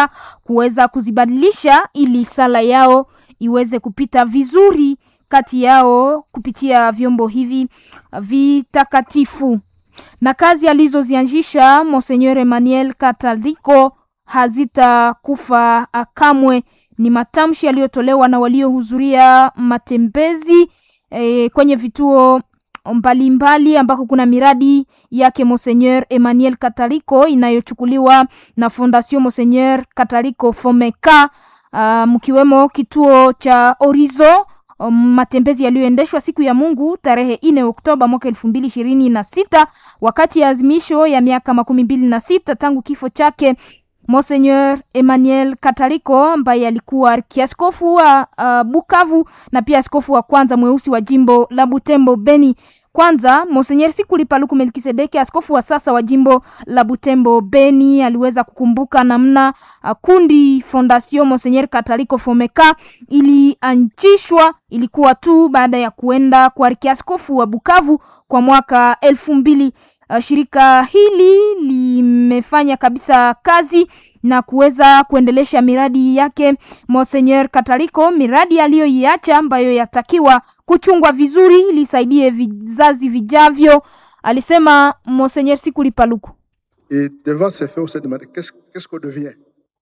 Fomeka kuweza kuzibadilisha ili sala yao iweze kupita vizuri kati yao kupitia vyombo hivi vitakatifu. Na kazi alizozianzisha Monseigneur Emmanuel Kataliko hazitakufa kamwe. Ni matamshi yaliyotolewa na waliohudhuria matembezi kwenye vituo mbalimbali ambako kuna miradi yake Monseigneur Emmanuel Kataliko inayochukuliwa na Fondation Monseigneur Kataliko Fomeka, mkiwemo kituo cha Orizo. Matembezi yaliyoendeshwa siku ya Mungu tarehe 4 Oktoba mwaka 2026 wakati ya azimisho ya miaka 26 tangu kifo chake Monseigneur Emmanuel Kataliko ambaye alikuwa arkiaskofu wa Bukavu na pia askofu wa kwanza mweusi wa jimbo la Butembo Beni. Kwanza Monseigneur Sikuli Paluku Melkisedeki, askofu wa sasa wa jimbo la Butembo Beni, aliweza kukumbuka namna kundi Fondation Monseigneur Kataliko Fomeka ilianzishwa. Ilikuwa tu baada ya kuenda kwa arkiaskofu wa Bukavu kwa mwaka 2000. Shirika hili limefanya kabisa kazi na kuweza kuendelesha miradi yake Monseigneur Kataliko, miradi aliyoiacha ambayo yatakiwa kuchungwa vizuri ili isaidie vizazi vijavyo, alisema Monseigneur Sikuli Paluku. Et devant ces faits, on se demande qu'est-ce qu'on devient?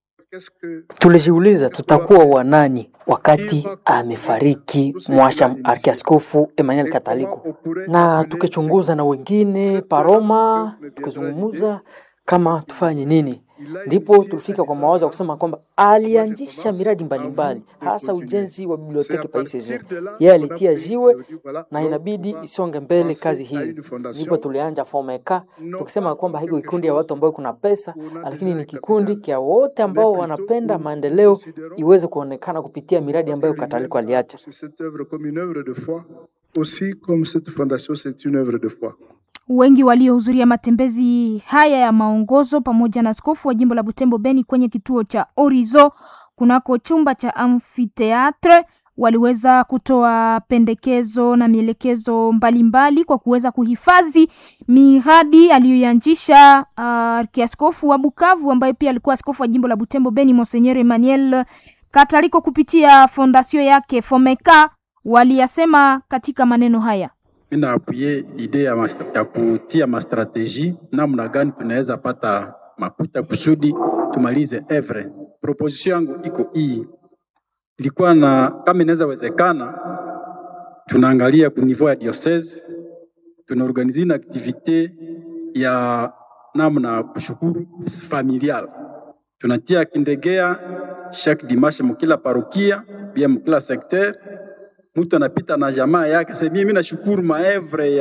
Tulijiuliza tutakuwa wanani wakati amefariki mwasha arkiaskofu Emmanuel Kataliko, na tukichunguza na wengine paroma, tukizungumza kama tufanye nini. Ndipo tulifika kwa mawazo ya kusema kwamba alianzisha miradi mbalimbali, hasa ujenzi wa biblioteki paiseze. Yeye alitia jiwe na inabidi isonge mbele kazi hizi. Ndipo tulianza Fomeka tukisema kwamba hiko kikundi ya watu ambao kuna pesa, lakini ni kikundi kia wote ambao wanapenda maendeleo iweze kuonekana kupitia miradi ambayo Kataliko aliacha. Aussi comme cette fondation c'est une œuvre de foi. Wengi waliohudhuria matembezi haya ya maongozo pamoja na askofu wa jimbo la Butembo Beni kwenye kituo cha Orizo kunako chumba cha amphitheatre waliweza kutoa pendekezo na mielekezo mbalimbali kwa kuweza kuhifadhi miradi aliyoanzisha arkiaskofu wa Bukavu ambaye pia alikuwa askofu wa jimbo la Butembo Beni Monseigneur Emmanuel Kataliko kupitia fondation yake Fomeka. Waliyasema katika maneno haya: mina apuye idea ya kutia mastrategie namna gani tunaweza pata makuta kusudi tumalize evre. Proposition yangu iko hii, ilikuwa na kama inaweza wezekana, tunaangalia ku niveau ya diocese, tunaorganize na activite ya namna kushukuru familial. Tunatia kindegea chaque dimanche mkila parokia bien mkila secteur, mtu anapita na jamaa yake sasa mimi nashukuru maevre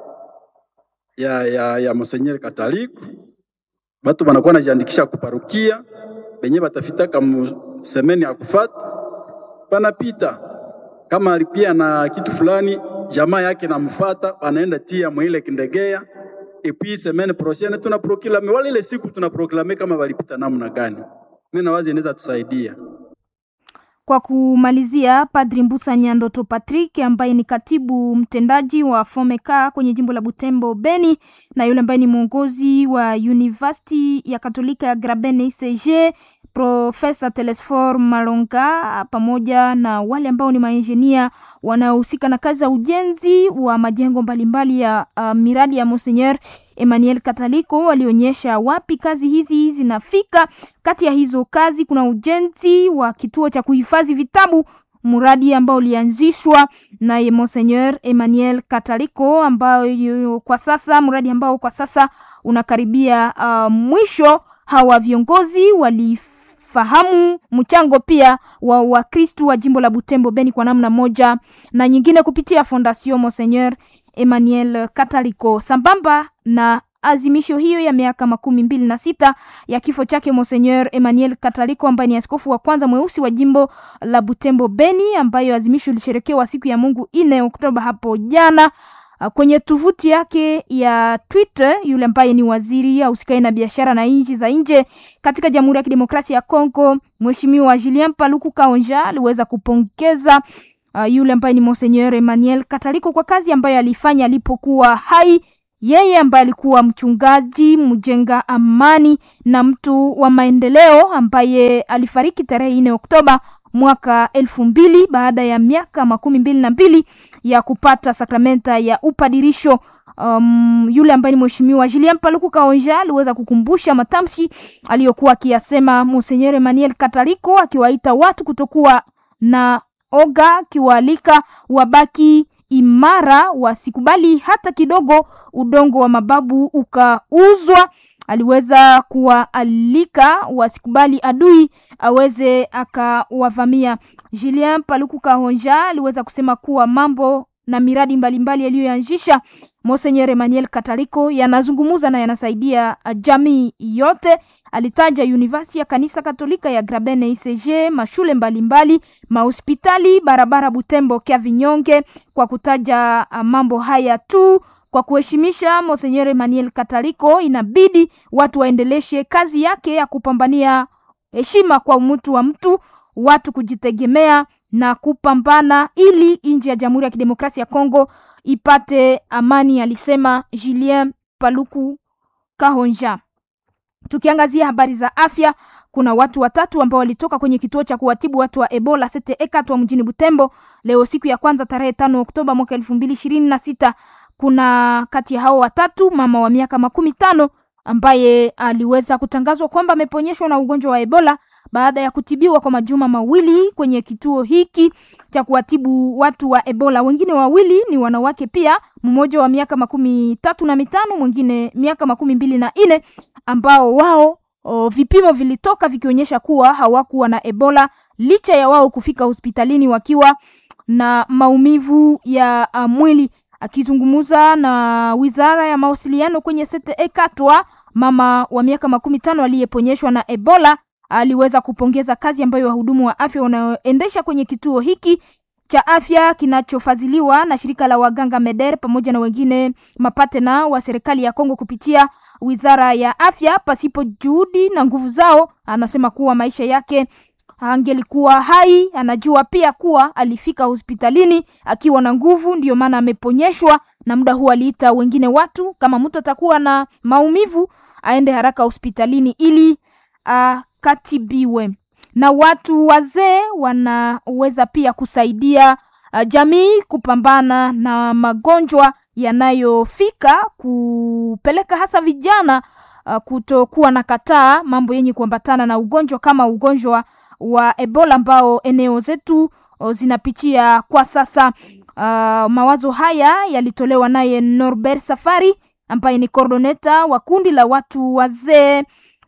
ya Monseigneur Kataliko. Watu wanakuwa wanajiandikisha kuparokia, benye batafita kama semeni ya kufuata panapita, kama alipia na kitu fulani jamaa yake namfuata, anaenda tia mwile kindegea. Et puis semaine prochaine tunaproclame wale ile siku tunaproclame kama walipita namna gani. Mimi nawazi inaweza tusaidia. Kwa kumalizia, Padri Mbusa Nyandoto Patrick ambaye ni katibu mtendaji wa Fomeka kwenye jimbo la Butembo Beni na yule ambaye ni mwongozi wa University ya Katolika ya Graben ICG, Profesa Telesfor Malonga, pamoja na wale ambao ni maengineer wanaohusika na kazi za ujenzi wa majengo mbalimbali ya miradi ya Monseigneur Emmanuel Kataliko, walionyesha wapi kazi hizi zinafika. Kati ya hizo kazi kuna ujenzi wa kituo cha kuhifadhi vitabu, mradi ambao ulianzishwa na Monseigneur Emmanuel Kataliko, ambao kwa sasa mradi ambao kwa sasa unakaribia mwisho. Hawa viongozi walifahamu mchango pia wa Wakristo wa jimbo la Butembo Beni kwa namna moja na nyingine kupitia Fondation Monseigneur Emmanuel Kataliko. Sambamba na azimisho hiyo ya miaka 26 ya kifo chake Monseigneur Emmanuel Kataliko ambaye ni askofu wa kwanza mweusi wa jimbo la Butembo Beni, ambayo azimisho ilisherekewa siku ya Mungu 4 Oktoba hapo jana. Kwenye tovuti yake ya Twitter, yule ambaye ni waziri ausikae na biashara na nchi za nje katika Jamhuri ya Kidemokrasia ya Kongo, Mheshimiwa Julien Paluku Kaonja aliweza kupongeza yule ambaye ni Monseigneur Emmanuel Kataliko kwa kazi ambayo alifanya alipokuwa hai yeye ambaye alikuwa mchungaji, mjenga amani na mtu wa maendeleo ambaye alifariki tarehe 4 Oktoba mwaka 2000 baada ya miaka 22 ya kupata sakramenta ya upadirisho. Yule ambaye ni mheshimiwa Julien Paluku Kahonja aliweza kukumbusha matamshi aliyokuwa akiyasema Monseigneur Emmanuel Kataliko, akiwaita watu kutokuwa na oga, akiwaalika wabaki imara, wasikubali hata kidogo udongo wa mababu ukauzwa. Aliweza kuwaalika wasikubali adui aweze akawavamia. Julien Paluku Kahonja aliweza kusema kuwa mambo na miradi mbalimbali aliyoanzisha Monseigneur Emmanuel Kataliko yanazungumuza na yanasaidia jamii yote. Alitaja university ya kanisa Katolika ya Grabene ICG, mashule mbalimbali, mahospitali, barabara Butembo kia Vinyonge, kwa kutaja mambo haya tu. Kwa kuheshimisha Monseigneur Emmanuel Kataliko, inabidi watu waendeleshe kazi yake ya kupambania heshima kwa mtu wa mtu, watu kujitegemea na kupambana ili nchi ya Jamhuri ya Kidemokrasia ya Kongo ipate amani, alisema Julien Paluku Kahonja. Tukiangazia habari za afya, kuna watu watatu ambao walitoka kwenye kituo cha kuwatibu watu wa Ebola CTE mjini Butembo leo siku ya kwanza tarehe 5 Oktoba mwaka 2026. Kuna kati ya hao watatu mama wa miaka 15 ambaye aliweza kutangazwa kwamba ameponyeshwa na ugonjwa wa Ebola baada ya kutibiwa kwa majuma mawili kwenye kituo hiki cha kuwatibu watu wa Ebola. Wengine wawili ni wanawake pia, mmoja wa miaka 35, mwingine miaka 24, ambao wao vipimo vilitoka vikionyesha kuwa hawakuwa na Ebola licha ya wao kufika hospitalini wakiwa na maumivu ya mwili. Akizungumza na Wizara ya Mawasiliano kwenye CTE Katwa, mama wa miaka 15 aliyeponyeshwa na Ebola aliweza kupongeza kazi ambayo wahudumu wa afya wanaoendesha kwenye kituo hiki cha afya kinachofadhiliwa na shirika la waganga Meder pamoja na wengine mapatena wa serikali ya Kongo kupitia Wizara ya Afya. Pasipo juhudi na nguvu zao, anasema kuwa maisha yake angelikuwa hai. Anajua pia kuwa alifika hospitalini akiwa na nguvu, ndio maana ameponyeshwa, na muda huu aliita wengine watu, kama mtu atakuwa na maumivu aende haraka hospitalini ili katibiwe. Na watu wazee wanaweza pia kusaidia jamii kupambana na magonjwa yanayofika, kupeleka hasa vijana kutokuwa na kataa mambo yenye kuambatana na ugonjwa kama ugonjwa wa Ebola ambao eneo zetu zinapitia kwa sasa. Mawazo haya yalitolewa naye Norbert Safari ambaye ni coordinator wa kundi la watu wazee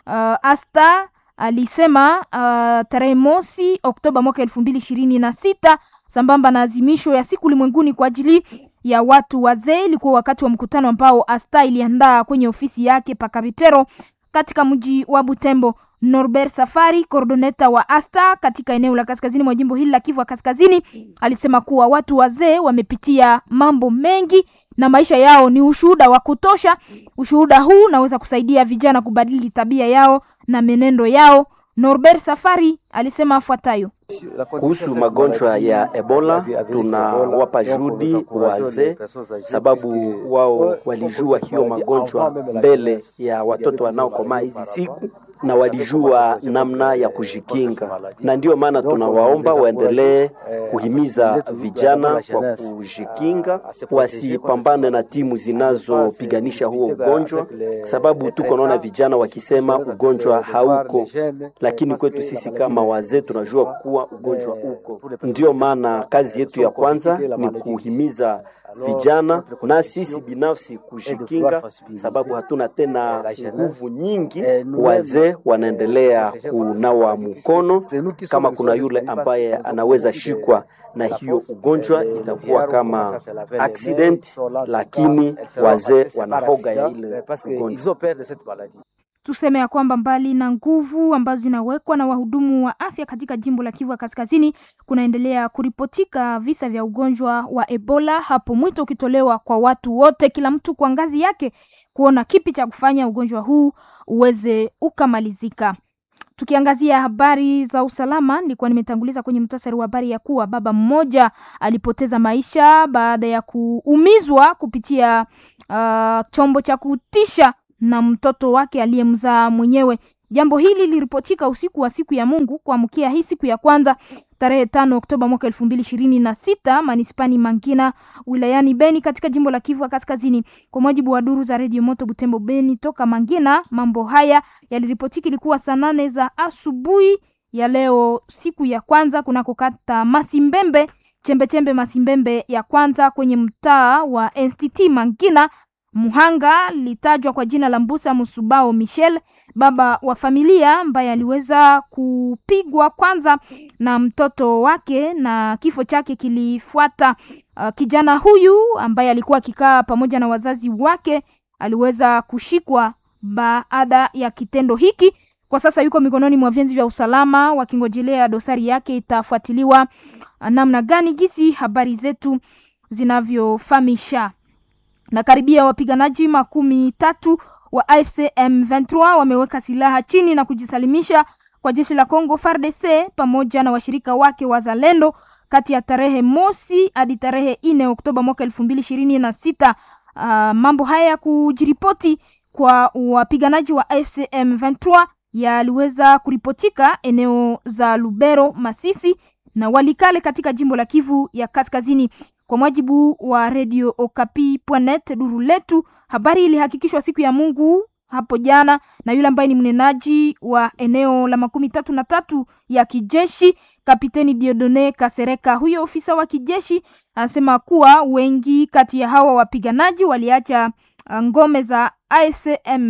Asta. Alisema tarehe 1 Oktoba mwaka 2026 sambamba na azimisho ya siku ulimwenguni kwa ajili ya watu wazee, ilikuwa wakati wa mkutano ambao Asta iliandaa kwenye ofisi yake Pakabitero katika mji wa Butembo. Norbert Safari, coordinator wa Asta katika eneo la kaskazini mwa jimbo hili la Kivu Kaskazini, alisema kuwa watu wazee wamepitia mambo mengi na maisha yao ni ushuhuda wa kutosha. Ushuhuda huu unaweza kusaidia vijana kubadili tabia yao na menendo yao. Norbert Safari alisema afuatayo: kuhusu magonjwa ya Ebola, tunawapa juhudi wazee sababu wao walijua hiyo magonjwa mbele ya watoto wanaokomaa hizi siku, na walijua namna ya kujikinga, na ndio maana tunawaomba waendelee kuhimiza vijana kwa kujikinga, wasipambane na timu zinazopiganisha huo ugonjwa, sababu tuko naona vijana wakisema ugonjwa hauko, lakini kwetu sisi kama wazee tunajua kuwa ugonjwa uko. Ndio maana kazi yetu ya kwanza ni kuhimiza vijana na sisi binafsi kujikinga, sababu hatuna tena nguvu nyingi. Wazee wanaendelea kunawa mkono, kama kuna yule ambaye anaweza shikwa na hiyo ugonjwa itakuwa kama accident, lakini wazee wanahoga ya ile ugonjwa. Tuseme ya kwamba mbali na nguvu ambazo zinawekwa na wahudumu wa afya katika jimbo la Kivu Kaskazini, kunaendelea kuripotika visa vya ugonjwa wa Ebola. Hapo mwito ukitolewa kwa watu wote, kila mtu kwa ngazi yake, kuona kipi cha kufanya ugonjwa huu uweze ukamalizika. Tukiangazia habari za usalama, nilikuwa nimetanguliza kwenye mtasari wa habari ya kuwa baba mmoja alipoteza maisha baada ya kuumizwa kupitia chombo cha kutisha na mtoto wake aliyemzaa mwenyewe. Jambo hili liripotika usiku wa siku ya Mungu kuamkia hii siku ya kwanza tarehe 5 Oktoba mwaka 2026 manispani Mangina wilayani Beni katika jimbo la Kivu Kaskazini. Kwa mujibu wa duru za Radio Moto Butembo Beni toka Mangina, mambo haya yaliripotika ilikuwa saa 8 za asubuhi ya leo siku ya kwanza kunako kata Masimbembe, chembe Masimbembe ya kwanza kwenye mtaa wa NCT Mangina. Muhanga litajwa kwa jina la Mbusa Musubao Michel, baba wa familia ambaye aliweza kupigwa kwanza na mtoto wake na kifo chake kilifuata. Kijana huyu ambaye alikuwa akikaa pamoja na wazazi wake aliweza kushikwa baada ya kitendo hiki. Kwa sasa yuko mikononi mwa vyenzi vya usalama wakingojelea dosari yake itafuatiliwa namna gani. Gisi habari zetu zinavyofahamisha. Na karibia wapiganaji 13 wa AFC M23 wameweka silaha chini na kujisalimisha kwa jeshi la Kongo FARDC pamoja na washirika wake wazalendo kati ya tarehe mosi hadi tarehe 4 Oktoba mwaka 2026. Mambo haya kujiripoti kwa wapiganaji wa AFC M23 yaliweza kuripotika eneo za Lubero, Masisi na Walikale katika jimbo la Kivu ya Kaskazini. Kwa mujibu wa Radio Okapi.net duru letu, habari ilihakikishwa siku ya Mungu hapo jana na yule ambaye ni mnenaji wa eneo la 33 ya kijeshi, Kapiteni Diodone Kasereka. Huyo ofisa wa kijeshi anasema kuwa wengi kati ya hawa wapiganaji waliacha ngome za AFC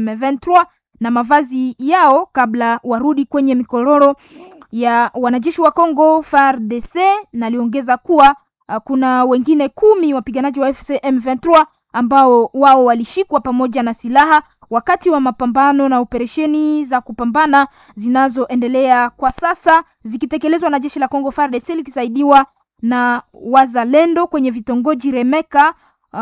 M23 na mavazi yao kabla warudi kwenye mikororo ya wanajeshi wa Kongo FARDC, na aliongeza kuwa kuna wengine 10 wapiganaji wa AFC M23 ambao wao walishikwa pamoja na silaha wakati wa mapambano na operesheni za kupambana zinazoendelea kwa sasa zikitekelezwa na jeshi la Kongo FARDC likisaidiwa na wazalendo kwenye vitongoji Remeka,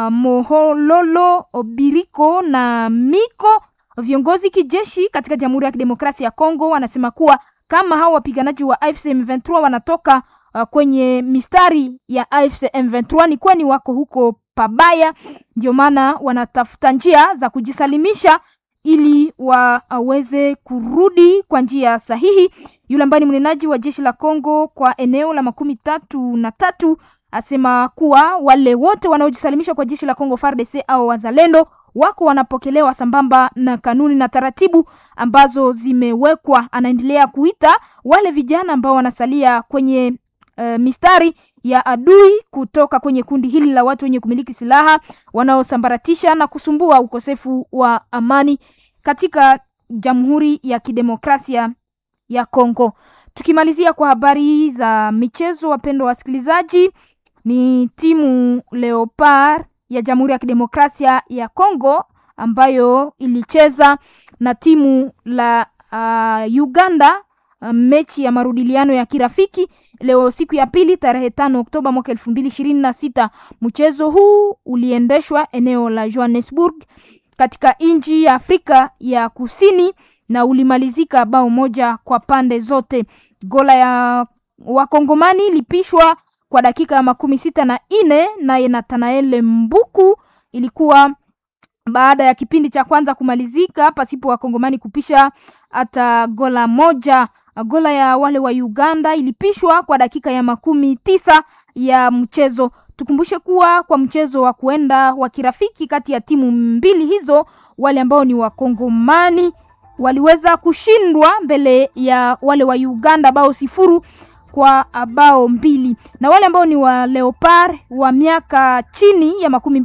Mohololo, Obiriko na Miko. Viongozi kijeshi katika Jamhuri ya Kidemokrasia ya Kongo wanasema kuwa kama hao wapiganaji wa AFC M23 wanatoka kwenye mistari ya AFC M23 ni kwani wako huko pabaya, ndio maana wanatafuta njia za kujisalimisha ili waweze kurudi kwa njia sahihi. Yule ambaye ni mnenaji wa jeshi la Kongo kwa eneo la 33 asema kuwa wale wote wanaojisalimisha kwa jeshi la Kongo FARDC au wazalendo wako wanapokelewa sambamba na kanuni na taratibu ambazo zimewekwa. Anaendelea kuita wale vijana ambao wanasalia kwenye mistari ya adui kutoka kwenye kundi hili la watu wenye kumiliki silaha wanaosambaratisha na kusumbua ukosefu wa amani katika Jamhuri ya Kidemokrasia ya Kongo. Tukimalizia kwa habari za michezo, wapendwa wasikilizaji, ni timu Leopard ya Jamhuri ya Kidemokrasia ya Kongo ambayo ilicheza na timu la Uganda mechi ya marudiliano ya kirafiki leo siku ya pili tarehe 5 Oktoba mwaka 2026. Mchezo huu uliendeshwa eneo la Johannesburg katika nchi ya Afrika ya Kusini na ulimalizika bao moja kwa pande zote. Gola ya Wakongomani ilipishwa kwa dakika ya 64 naye Nathanael Mbuku. Ilikuwa baada ya kipindi cha kwanza kumalizika pasipo Wakongomani kupisha hata gola moja. Gola ya wale wa Uganda ilipishwa kwa dakika ya 19 ya mchezo. Tukumbushe kuwa kwa mchezo wa kuenda wa kirafiki kati ya timu mbili hizo, wale ambao ni Wakongomani waliweza kushindwa mbele ya wale wa Uganda bao 0 kwa bao 2, na wale ambao ni wa Leopard wa miaka chini ya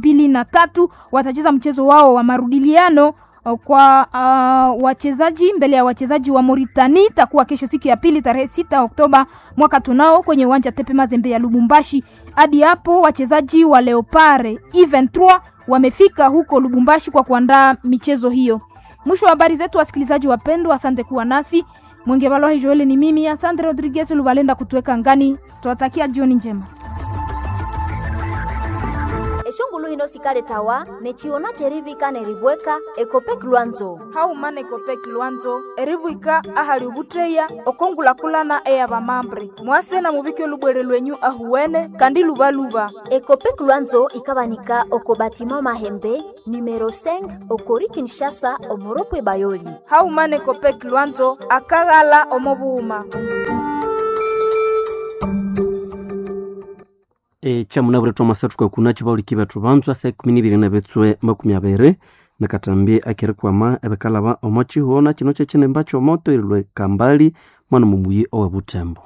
23 watacheza mchezo wao wa marudiliano kwa wachezaji mbele ya wachezaji wa Mauritania. Takuwa kesho siku ya pili tarehe 6 Oktoba mwaka tunao kwenye uwanja Tepe Mazembe ya Lubumbashi. Hadi hapo wachezaji wa Leopard E23 wamefika huko Lubumbashi kwa kuandaa michezo hiyo. Mwisho wa habari zetu wasikilizaji wapendwa, asante kuwa nasi. Mwenge Balohi Joel ni mimi, asante Rodriguez Lubalenda kutuweka ngani. Tuwatakia jioni njema. Eshongolo chino sikaletawa nechiona cherivika neribweka ekopek lwanzo haumana ekopek lwanzo eribwika ahali ubutreya okongulakulana eya bamambre mwase na mubike lubwere lwenyu ahuwene kandi lubaluba. ekopek lwanzo ikabanika oko batima Mahembe numero 5 okori Kinshasa omoropwe Bayoli. Haumana ekopek lwanzo akagala omobuuma. Chamuna bure tomasatu kwa kuna chibauli kibatu banzwa se 12 na betswe 20 na katambi akirikwama ebekalaba omochi huona chino chechene mbacho moto ilwe kambali mwana mumuyi owe Butembo.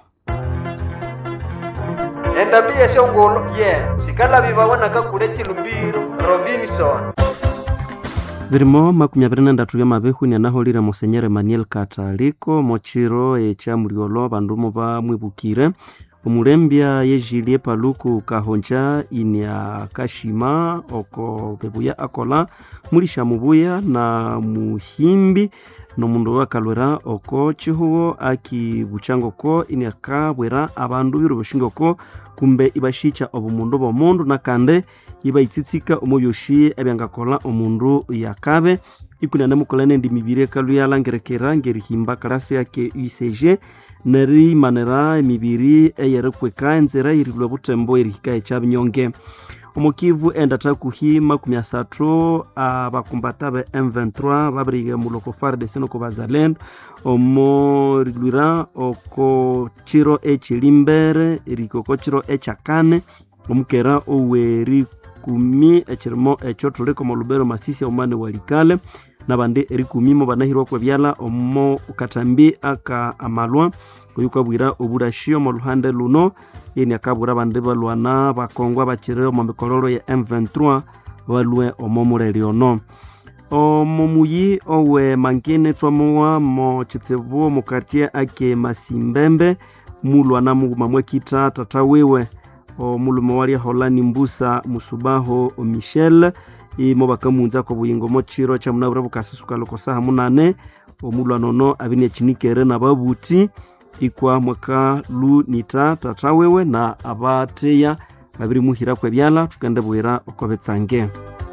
Enda pia shongolo sikala bibawana kakule chilumbiro Robinson. Virimo 23 bya mabehu ni anaholira Monsenyere Emmanuel Kataliko mochiro echamuliolo bandumo ba mwibukire omulembya yejilie paluku kahonja inia kashima oko bebuya akola mulisha mubuya na muhimbi no mundu wakalwera oko chihuo aki buchangoko inia kabwera abandu biro bashingoko kumbe ibashicha obumundu bomundu nakande ibaitsitsika omubyoshi ebyangakola omundu yakabe ikunana mukolane ndimibire kaluya langerekera ngerihimba kalase yake UCG neri manera emibiri eyerekweka enzera irilwe Butembo erihika echabinyonge omukivu endata kuhima 13 abakumbata be M23 babriga muloko FARDC no kubazalendo omorilwira oko chiro echilimbere erikoko chiro echakane omukera oweri kumi echirimo echotole komo Lubero Masisi omane walikale nabande erikumimo banahirwa kwa byala omo katambi aka amalwa kuyuka bwira oburashio mu ruhande luno yeni akabura bande balwana bakongwa bachirero mu mikoloro ya M23 balwe omo mureriono omumuyi owe mangene twamuwa mo chitsevu mu quartier ake Masimbembe mulwana mu mamwekita tatawewe omulumo wali Holani Mbusa Musubaho Michel imo bakamunza ko buyingo mochiro cha munabura bukasisuka lokosa hamunane omulwanono abine chinikere na babuti ikwa mwaka lu nita tatawewe na abateya babiri muhira kwa byala tukende bwira okobetsange.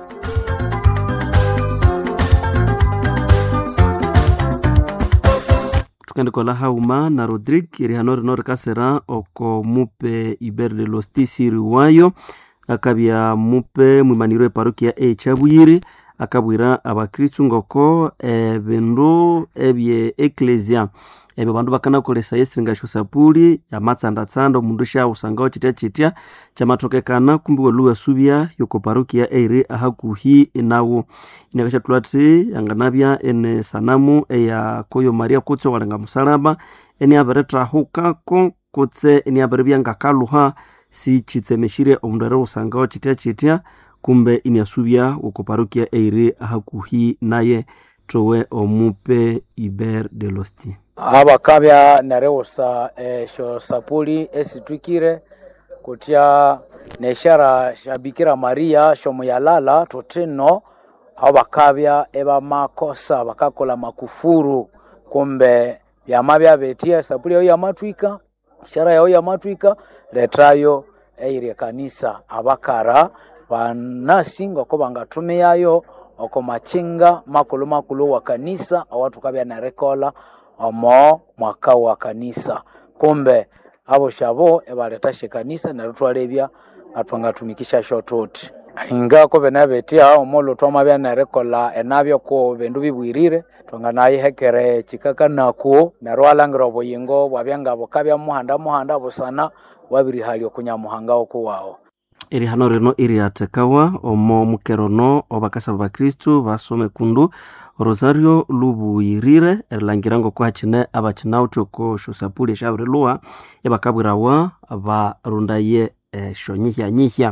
Tukende kola hauma na Rodrigue irihanori nori kasera oko mupe Iberde Lostisi Riwayo akabya mupe mwimaniro parokia echabuyiri akabwira abakristu ngoko bindu ebye ecclesia ebe bandu bakana kolesa yesinga shusapuli ya matsandatsando mundu sha usangao chitia chamatokekana kumbiwe luwa subia yoko parokia eri ahakuhi inawo inakasha tulati yanganabya ene sanamu ya koyo Maria kutso walenga musalaba eni abereta hukako kutse eni aberebya ngakaluha si chitsemeshire omundare usangao chitia kumbe iniasubia uko parokia eri ahakuhi naye towe omupe Iber de Losti abakabya nareusa sho sapuli esitwikire kutia neshara shabikira Maria shomuyalala toteno abakabya eba makosa bakakola makufuru kumbe yamabya betia sapuli yo yamatwika shara yo yamatwika letayo eire kanisa abakara banasinga ko bangatume yayo oko machinga makulu wa kanisa awatu kabya na rekola omo mwaka wa kanisa kumbe abo shabo ebaletashe kanisa na rutwalebya atwangatumikisha shototi ingako benabetia omolo twamabya na rekola enabyo ko bendu bibwirire twanganayi hekere chikaka nako narwalangira boyingo bwabyanga bokabya muhanda busana wabiri hali okunya muhanga okuwao eri hano reno iri atekawa omo mukerono obakasaba bakristu basome kundu Rosario Lubuyirire erlangirango kwa chine abachinauto ko shusapuli shabrilwa ebakabwirawa abarundaye shonyihya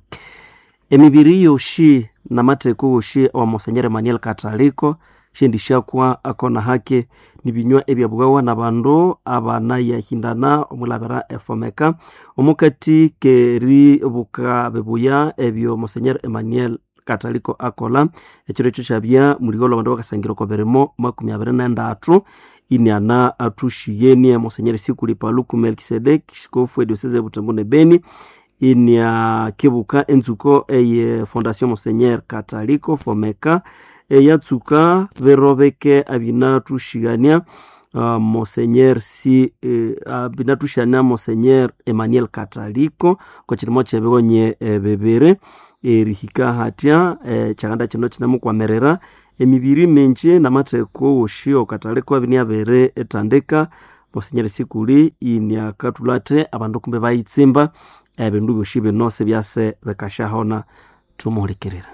emibiri yoshi na mateko yoshi wa Monsenyere Emmanuel Kataliko shendisha kwa akona hake nibinywa ebyabwawa na bandu abana yahindana omulabera efomeka omukati keri buka bebuya ebyo Monsenyere Emmanuel Kataliko akola ekiro cyabya muligolo bandu bakasangira ko beremo 23 iniana atushiyeni Monsenyere Sikuli Paluku Melkisedek shikofu diocese Butembo ne Beni inia kibuka enzuko eye Fondation Monseigneur Kataliko Fomeka eyatsuka verobeke abinatushigania Monseigneur abinatushana Monseigneur Emmanuel Kataliko ko chirimo chebegonye bebere erihika hatya chaganda kino kinamukwamerera emibiri menje namateko woshio Kataliko abiniabere etandeka Monseigneur sikuli inia katulate abandu kumbe bayitsimba ebindu byoshi binose byase bekashahona tumuhulikirira.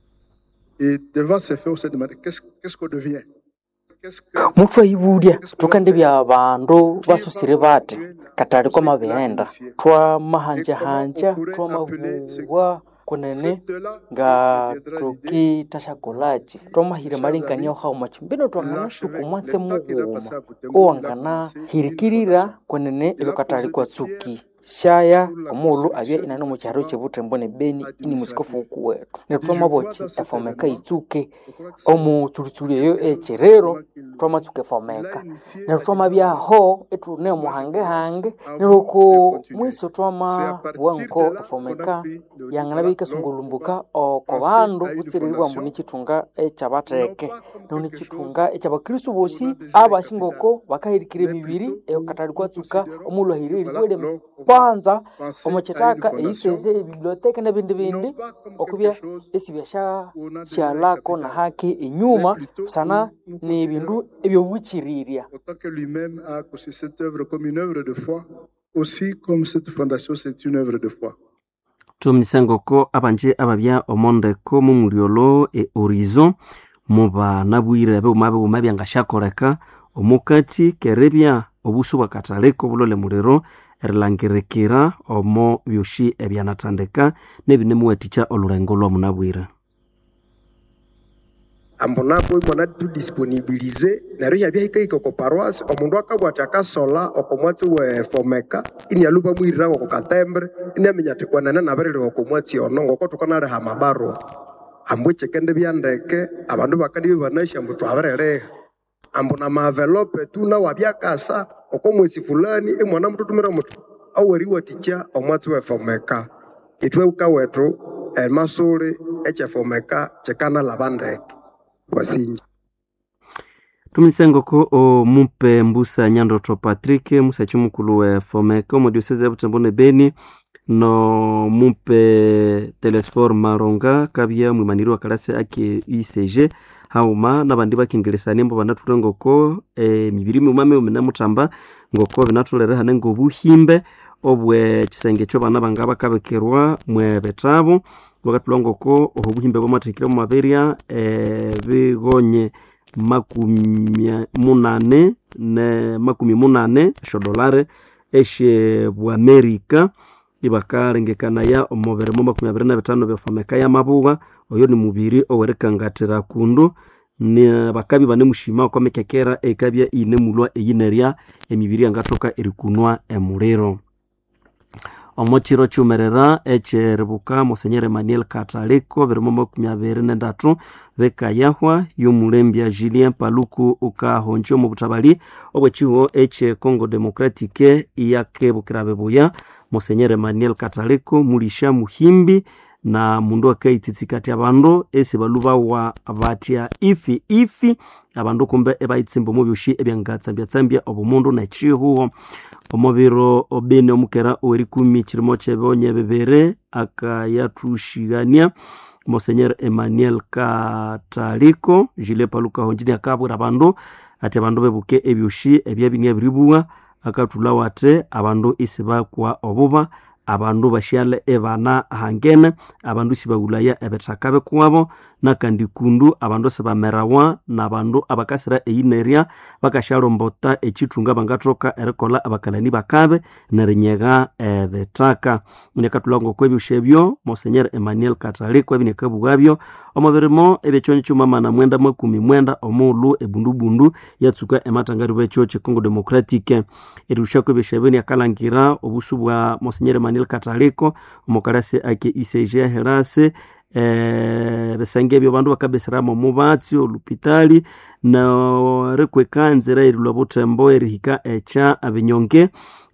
Et devant ces faits, on se demande qu'est-ce qu'on devient. Mutu ayibudia tukande bya bandu basusire bate Kataliko mabenda twa mahanja twa mabuwa kunene nga tuki tashakolaji twa mahire malingania hao machimbino twa ngana suku mwatse muguma owangana hirikirira kunene ilo Kataliko tsuki shaya omulu abye inano mu cyaro cy'Butembo Beni ini musikofu kuwetu netwa mabochi efomeka itsuke omu tsurutsuriyo echerero twa matsuke fomeka netwa mabyaho etune muhange neroko mwiso twa ma wanko efomeka yangana bika sungulumbuka oko bandu utsirirwa mbuni kitunga echabateke none kitunga echabakristo bosi abashingoko bakahirikire mibiri Kataliko tsuka omulu ahiriri kwede kwanza omochetaka eiseze biblioteka na bindi okubya esibyasha cyalako na haki inyuma sana ni bindu ebyo buchiriria. Autant que lui-même a conçu cette œuvre comme une œuvre de foi, aussi comme cette fondation c'est une œuvre de foi. Tumnisangoko abanje ababya omondeko mu muliolo horizon muba nabwire be ngashakoreka omukati kerebya obusu bwa Kataliko bulole mulero erlangirekera omo byoshi ebyanatandeka nebinemuweticha olurengo lwa munabwire. Ambonapo imona tu disponibiliser na ria bya ikaiko ko paroisse omundu akabwata akasola okomwatsi we Fomeka ini aluba mwirira ko Katembre ini amenyatikwana na barire ko komwatsi ono ngoko tukanare ha mabaro ambwe chekende byandeke abandu bakandi banasha mbuto abarere ambona mavelope tuna wabyakasa okomwesi fulani imwana mututumira mutu aweri waticha omwatsi we Fomeka itwe ukawetu masuri eche Fomeka chekana labandeke wasinji. Tumisengoko o mupe mbusa Nyandoto Patrick musa chumukulu we Fomeka omodioseze ya Butembo Beni no mupe Telesfor Maronga kabya mwimaniri wa kalase ake ICG hauma nabandi bakingelesani mbo banatulengoko mibiri mumame umenamutamba ngoko binatulere hanengo buhimbe obwe kisenge cyo bana bangaba kabekerwa mwe betabo wakatulongoko obuhimbe bwamatikire mu maberia bigonye makumi munane $8 eshe bu America ibakarengekana ya omobere mu 25 befomeka ya mabuga oyo ni mubiri owerekangatira kundu ni bakabi bane mushima kwa mekekera ekabya ine mulwa eyineria emibiri angatoka erikunwa emulero. Omotiro chumerera echerebuka Monseigneur Emmanuel Kataliko birimo 23 beka yahwa yomulembya Julien Paluku ukahonjo mu butabali obwechiwo eche Congo Democratique iyakebukira bebuya Monseigneur Emmanuel Kataliko mulisha muhimbi na mundu akaititsikati abandu ese baluba wa abatia ifi abandu kumbe ebaitsimbo mu byoshi ebyangatsambya obumundu na chihuo omobiro obene omukera ori 10 kirimo chebonye bebere akayatushigania Monseigneur Emmanuel Kataliko Julien Paluka honjini akabura abandu ati abandu bebuke ebyoshi ebyabinya biribuwa akatulawate abandu isiba kwa obuba abandu bashyale ebana hangene abandu sibagulaya ebetakabe kwabo nakandi kundu abandu sebamerawa nabandu abakasira eyineria bakasharombota echitunga bangatoka erekola abakalani bakabe narenyega betaka munekatulongo kwebyushebyo Monseigneur Emmanuel Kataliko ebinekabugabyo omoberemo ebechoncho mama na mwenda 10 omulu ebundubundu yatsuka ematangari becho Congo Democratique erusha kwebeshebeni akalangira obusu bwa Monseigneur Emmanuel Kataliko omukarase ake ICG herase besenge byo bandu bakabesera mu mubatsi olupitali na rekwekanzira irula Butembo erihika echa abenyonge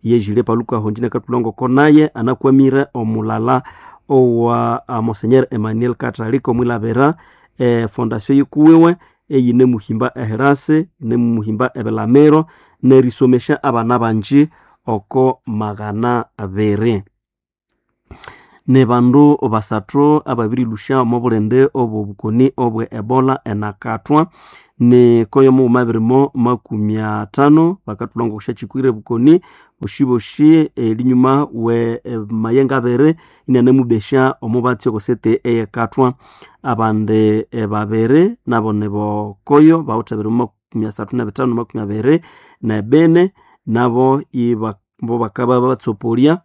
yejile paluka honjine katulongo konaye anakwamire omulala owa Monseigneur Emmanuel Kataliko Mwilabera fondation yikuwiwe eyine muhimba eherase ne muhimba ebelamero nerisomesha abana banji oko magana abere ne bandu basathu ababiri lusha omubulende obukoni obwe Ebola enakatwa ne koyo mu mabirimo 50 bakatulongo kushachikwire bukoni bushiboshi linyuma we mayenga bere inane mubesha omubatsi okosete eyekatwa abande babere nabone bokoyo bautabire mu 35 na bene nabo bo bakaba batsopolia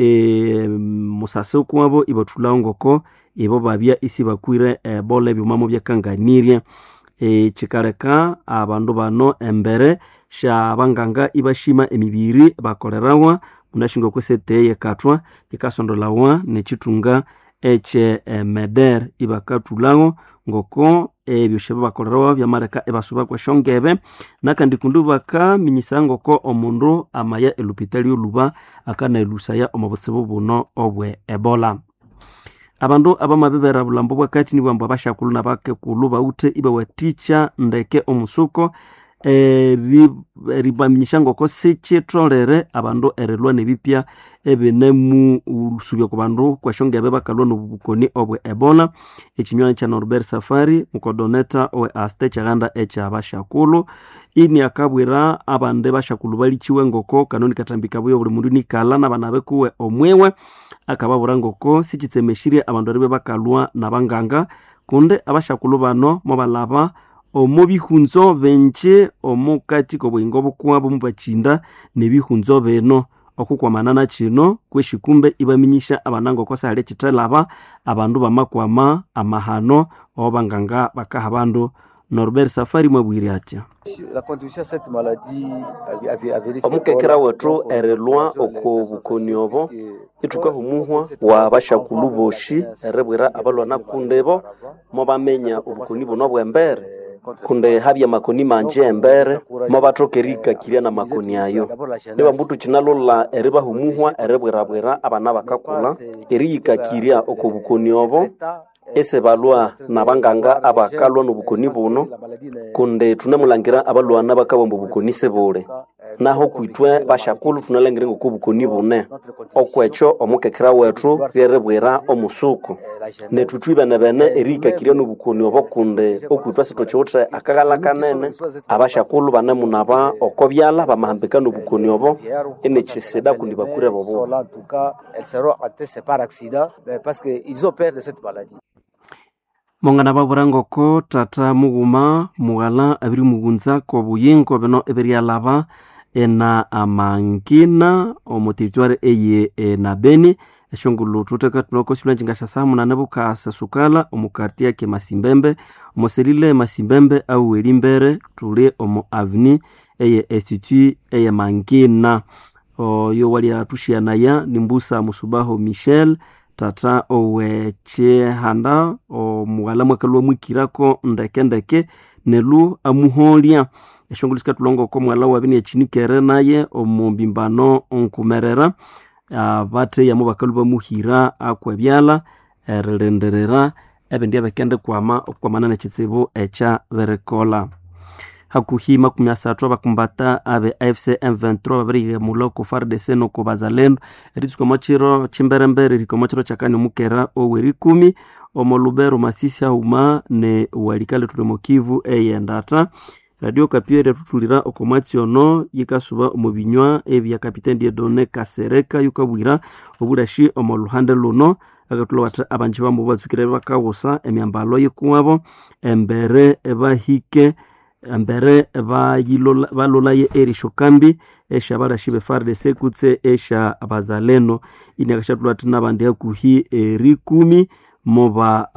musase kwabo ibatulangoko ibo babya isi bakwire Ebola byumamo byakanganirie chikareka abandu bano embere sha banganga ibashima emibiri bakorerawa munashingo kwesete yekatwa ikasondolawa nechitunga eche meder ibakatulawo ngoko ebyoshebe bakorerawa byamareka ebasuba kwa shongebe nakandi kundu baka minyisango ko omundu amaya elupitali oluba akana elusaya omubutsibu buno obwe Ebola. Abandu abamabibera bulambo bwakati ni bwamba bashakulu nabake kulu baute iba waticha ndeke omusuko ribaminyishango ko sichitrolere abandu erelwa nebipya ebenemu usubya ku bandu kwashongebe bakalwa nobukoni obwe Ebola ekinywana cha Norbert Safari mukodoneta owe aste chaganda echa bashakulu ini akabwira abande bashakulu balichiwe ngoko kanoni katambika buyo buli mundu nikala nabana kuwe omwewe akababura ngoko sichitsemeshirie abandu aribe bakalwa nabanganga kunde abashakulu bano mobalaba omubihunzo benje omukati ko bwingo bukwabo mubachinda nebihunzo beno okukwamanana kino kweshikumbe ibaminyisha abanango kosa ale chitelaba abandu bamakwama amahano obanganga bakaha abandu. Norbert Safari mwabwiri atya omukekera wetu erelwa oko bukoni obo ituka humuhwa wa bashakulu boshi erebwera abalwa nakundebo mobamenya obukoni buno bwembere kunde habya makoni manje embere mobatokerika kiria na makoni ayo niba mbutu chinalola eriba humuhwa erebwera abana bakakula eriyika kiria oko bukoni obo ese balwa nabanganga abakalwa nobukoni buno kunde tunamulangira abalwa nabakabombo bukoni sebule naho kwitwe bashakulu tunalangira ngoko bukoni bune okwecho omukekera wetu yerebwera omusuku netutwiba nabene erika kiria nobukoni obo kunde okwitwa sitochote akagala kanene abashakulu banemunaba okobyala bamahambika nobukoni obo ene chiseda kundi bakure bobo mongana baburangoko tata muguma mugala abiri mugunza ko buyingo beno eberyalaba ena amangina omotiritware eye na beni eshongulu tuteka tunoko silanjinga shasamu na nebuka sasukala omukarti yake Masimbembe omoselile Masimbembe au elimbere tule omo avni eye institut eye mangina yo wali atushiana ya nimbusa musubaho Michel tata owe chehanda o mugala mwakalwa mwikirako ndeke nelu amuholia eshongulisika tulongo ko mwala wabini echinikere naye omumbimbano onkumerera bate ya mubakalu bamuhira akwebyala erenderera ebendia bekende kwamana nechitsibu echa berekola hakuhi 30 bakumbata abe AFC M23 babiri muloko FARDC no ko bazalendo ritsuko machiro chimberembere riko machiro chakani mukera oweri 10 omolubero masisi hauma ne walikale tulemokivu eyendata radio kapiere tutulira okomatsiono yikasuba omubinywa ebya kapiteni Dieudonné Kasereka yukabwira oburashi omoluhande luno agatulo bata abanji bamubatsukire bakawosa emyambalo yikuwabo embere ebahike ambere balola ye erisho kambi esha barashibe FARDC kutse esha abazaleno inyakashatulwa tina bandi yakuhi erikumi moba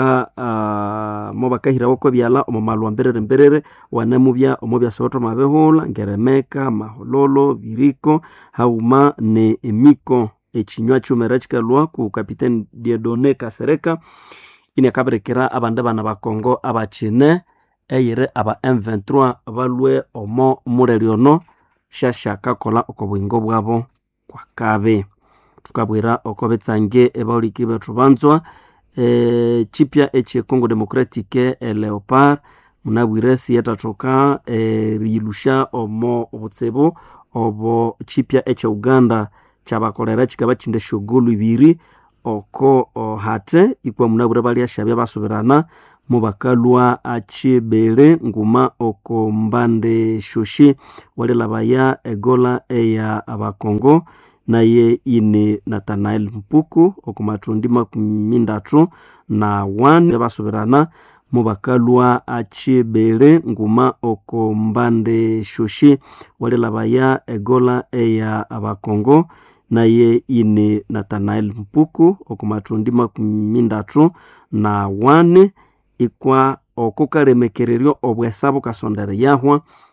kahira wako byala omumalwa mberere wanemubya omubya soto mabehola ngeremeka mahololo biriko hauma ne emiko echinywa chumera chikalwa ku kapiteni Dieudonné Kasereka inyakaberekera abande bana bakongo abachine eyire aba M23 balwe omo mureriono shashakakola oko bwingo bwabo kwa kabe. Tukabwira oko betsange ebauliki bethu banzwa chipya eche Congo Democratique Leopard munabwiresi yatatoka rilusha omo obutsebo obo chipya eche Uganda chabakolera chikaba chinde shugulu ibiri oko hate ikwa munabwira bali ashabya basubirana mubakalwa achibere nguma oko mbande shoshi wale labaya egola eya abakongo naye ine Nathanael Mpuku okumatundi 13 na 1 basubirana mubakalwa achibere nguma oko mbande shoshi wale labaya egola eya abakongo naye ine Nathanael Mpuku okumatundi 13 na 1 ikwa okukaremekereryo obwesabo kasondere yahwa